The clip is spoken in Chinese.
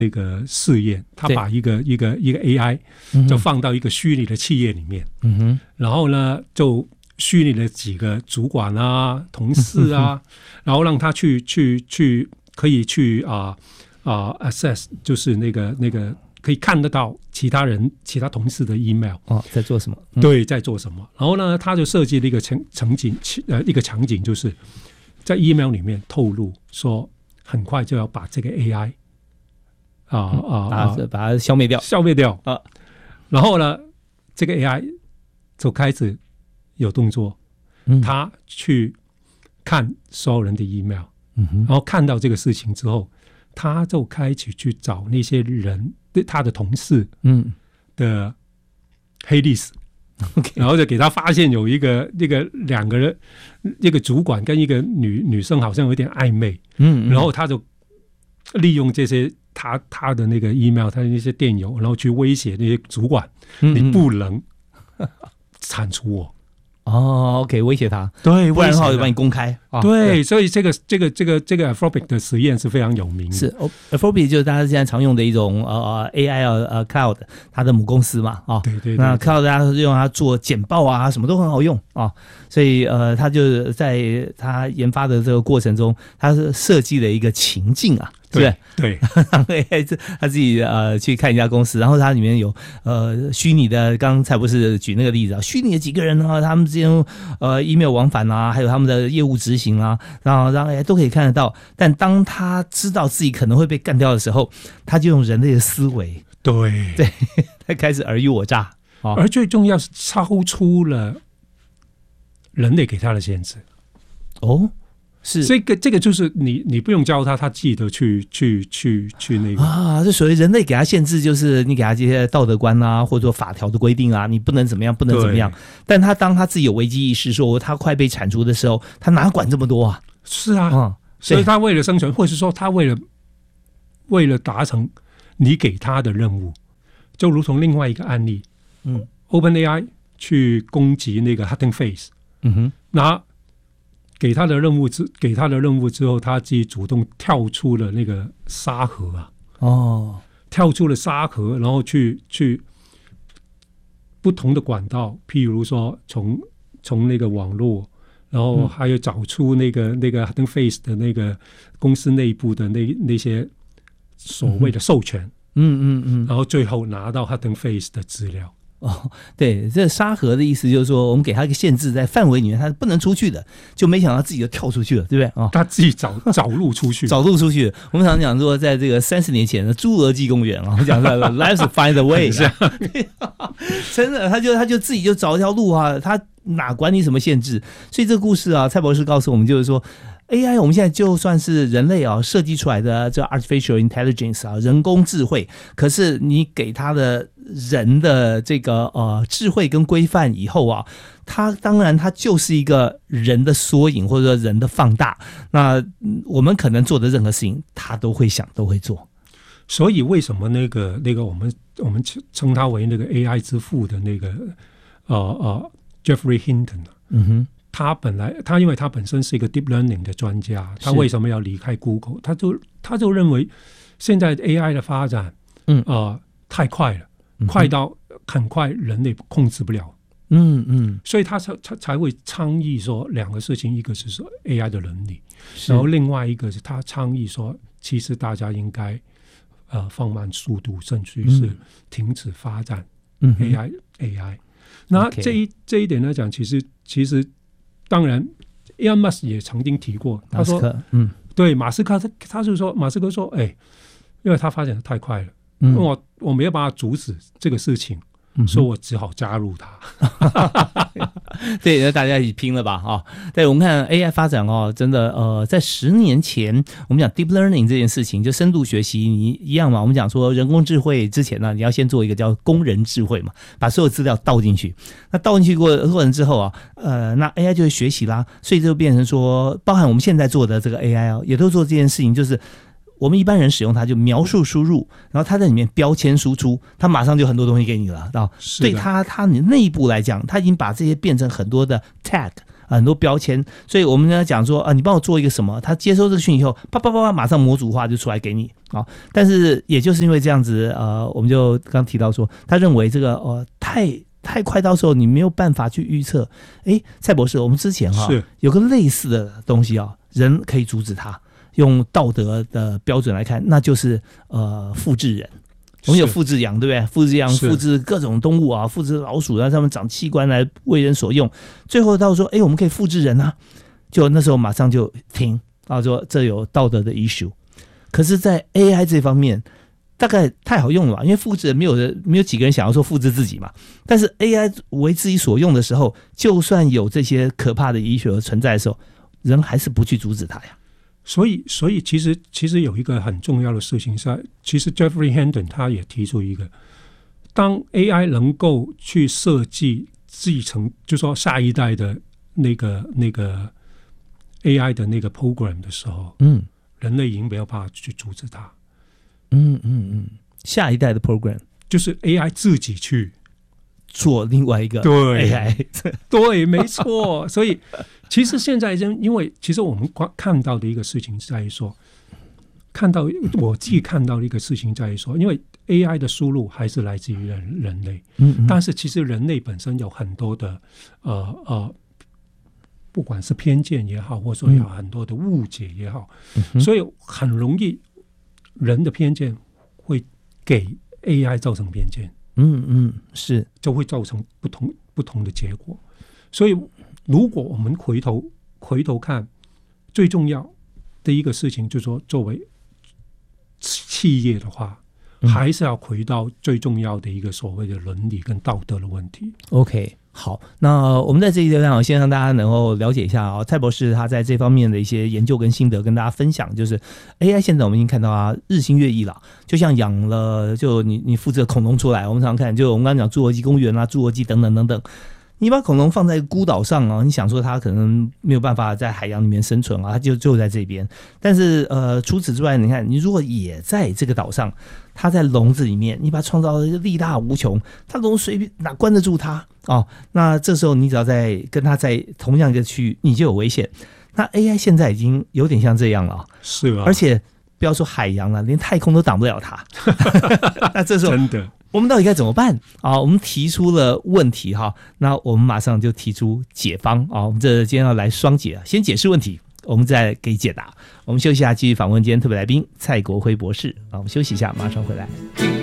那个试验，他把一个 AI 就放到一个虚拟的企业里面，然后呢就虚拟的几个主管啊、同事啊，然后让他去可以去access， 就是那个可以看得到其他同事的 email 在做什么？ 对，在做什么？然后呢，他就设计了一个一个场景，就是在 email 里面透露说，很快就要把这个 AI 把它消灭掉啊。然后呢，这个 AI 就开始有动作，他去看所有人的 email，然后看到这个事情之后，他就开始去找那些人他的同事的黑历史，然后就给他发现有两个人，一个主管跟一个女生好像有点暧昧，然后他就利用这些他的那个 email， 他的那些电邮，然后去威胁那些主管，你不能铲除我。 OK， 威胁他， 对， 不然的话我就把你公开。 对，所以这个 Anthropic 的实验是非常有名的。 是 Anthropic 就是大家现在常用的一种AI Cloud， 它的母公司嘛对，那 Cloud 大家都用它做简报啊，什么都很好用所以他就在他研发的这个过程中，他是设计了一个情境啊。 对， 他自己去看一家公司，然后它里面有虚拟的，刚才不是举那个例子虚拟的几个人啊，他们之间email 往返啊，还有他们的业务执行啊，然后让 AI 都可以看得到。但当他知道自己可能会被干掉的时候，他就用人类的思维，对，他开始尔虞我诈而最重要是超出了人类给他的限制。是这个就是你不用教他自己的去那个这所谓人类给他限制，就是你给他这些道德观啊，或者说法条的规定啊，你不能怎么样，不能怎么样。但当他自己有危机意识，说他快被铲除的时候，他哪管这么多啊？ 是啊，所以他为了生存，或是说他为了达成你给他的任务，就如同另外一个案例，OpenAI 去攻击那个 Hugging Face，那给他的任务之后，他自己主动跳出了那个沙盒跳出了沙盒，然后去不同的管道，譬如说从那个网络，然后还有找出那个 Hugging Face 的那个公司内部的那些所谓的授权，然后最后拿到 Hugging Face 的资料。 对，这沙盒的意思就是说，我们给他一个限制，在范围里面他是不能出去的，就没想到自己就跳出去了，对不对他自己找路出去， 找路出去。我们常讲说，在这个30年前的侏罗纪公园我们讲说 ，Let's find a way， 真的，他就自己就找一条路他哪管你什么限制？所以这个故事蔡博士告诉我们，就是说。AI 我们现在就算是人类设计出来的这 artificial intelligence 人工智慧，可是你给它的人的这个智慧跟规范以后它当然它就是一个人的缩影或者说人的放大。那我们可能做的任何事情，它都会想都会做。 所以为什么那个我们称他为那个 AI 之父的那个Jeffrey Hinton他因为他本身是一个 deep learning 的专家，他为什么要离开 Google？ 他就认为现在 AI 的发展太快了，快到很快人类控制不了。所以他才会倡议说两个事情，一个是说 AI 的能力，然后另外一个是他倡议说，其实大家应该放慢速度，甚至是停止发展 AI。那这一点来讲，其实当然 Elon Musk 也曾经提过，他说对马斯克他是说马斯克说因为他发展的太快了，我没有办法阻止这个事情，所以我只好加入他。 对，那大家一起拼了吧对，我们看 AI 发展真的在10年前我们讲 deep learning 这件事情，就深度学习，你一样嘛，我们讲说人工智慧之前呢，你要先做一个叫工人智慧嘛，把所有资料倒进去，那倒进去过程之后那 AI 就会学习啦，所以就变成说包含我们现在做的这个 AI 也都做这件事情，就是我们一般人使用它就描述输入，然后它在里面标签输出，它马上就很多东西给你了。对它你内部来讲，它已经把这些变成很多的 tag 很多标签，所以我们要讲说你帮我做一个什么，他接收这个讯以后，啪啪啪啪，马上模组化就出来给你啊。但是也就是因为这样子，我们就刚提到说，他认为这个太快到时候你没有办法去预测。蔡博士，我们之前有个类似的东西人可以阻止它，用道德的标准来看，那就是复制人。我们有复制羊，对不对？复制羊，复制各种动物啊，复制老鼠，让他们长器官来为人所用。最后到说，我们可以复制人啊，就那时候马上就停说这有道德的 issue。可是，在 AI 这方面，大概太好用了吧？因为复制人没有几个人想要说复制自己嘛。但是 AI 为自己所用的时候，就算有这些可怕的 issue 存在的时候，人还是不去阻止它呀。 所以其实有一个很重要的事情是，其实 Jeffrey Hinton 他也提出一个，当 AI 能够去设计继承，就说下一代的那个 AI 的那个 program 的时候，人类已经没有办法去阻止它。 下一代的 program 就是 AI 自己去做另外一个 AI， 对，没错。所以其实现在因为其实我们看到的一个事情在于说，我自己看到的一个事情在于说，因为 AI 的输入还是来自于人类，但是其实人类本身有很多的不管是偏见也好，或者说有很多的误解也好，所以很容易人的偏见会给 AI 造成偏见。 是， 就会造成不同的结果。所以如果我们回头看，最重要的一个事情就是说，作为企业的话，还是要回到最重要的一个所谓的伦理跟道德的问题。 OK， 好，那我们在这一段先让大家能够了解一下蔡博士他在这方面的一些研究跟心得跟大家分享。就是 AI 现在我们已经看到日新月异了，就像养了就你复制恐龙出来，我们常常看，就我们刚刚讲侏罗纪公园侏罗纪等等等等，你把恐龙放在孤岛上你想说它可能没有办法在海洋里面生存它就在这边。但是除此之外，你看你如果也在这个岛上，它在笼子里面，你把它创造的力大无穷，它笼随便哪关得住它那这时候你只要跟它在同样一个区域，你就有危险。那 AI 现在已经有点像这样了是啊， 而且不要说海洋了，连太空都挡不了它。那这时候真的我们到底该怎么办我们提出了问题那我们马上就提出解方我们今天要来双解先解释问题，我们再给解答。我们休息一下，继续访问今天特别来宾蔡国辉博士我们休息一下，马上回来。